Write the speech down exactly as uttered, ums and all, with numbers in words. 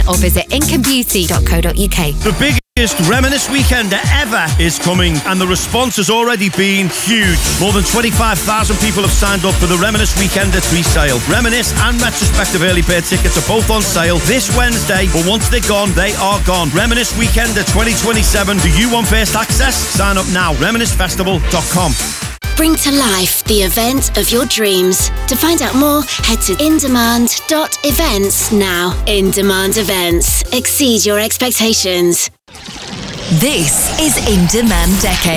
or visit income beauty dot co dot uk. The biggest Reminisce Weekender ever is coming, and the response has already been huge. More than twenty-five thousand people have signed up for the Reminisce Weekender pre-sale. Reminisce and retrospective early bird tickets are both on sale this Wednesday, but once they're gone, they are gone. Reminisce Weekender twenty twenty-seven. Do you want first access? Sign up now. reminisce festival dot com. Bring to life the event of your dreams. To find out more, head to in demand dot events now. In Demand Events. Exceed your expectations. This is In Demand Decade.